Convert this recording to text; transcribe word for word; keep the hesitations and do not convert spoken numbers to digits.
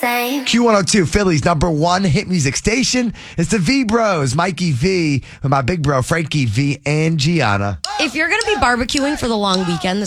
same. Q one oh two, Philly's number one hit music station. It's the V Bros, Mikey V, with my big bro, Frankie V, and Gianna. If you're going to be barbecuing for the long weekend this